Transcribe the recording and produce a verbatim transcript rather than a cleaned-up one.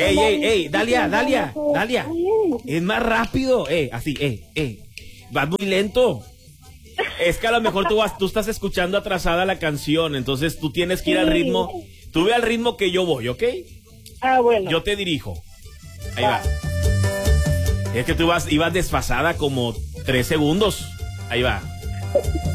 Ey, ey, ey, Dalia, Dalia, Dalia. Es más rápido, eh, así, eh, eh. Vas muy lento. Es que a lo mejor tú vas, tú estás escuchando atrasada la canción, entonces tú tienes que ir al ritmo. Tú ve al ritmo que yo voy, ¿ok? Ah, bueno. Yo te dirijo. Ahí va. Es que tú vas, ibas desfasada como tres segundos. Ahí va.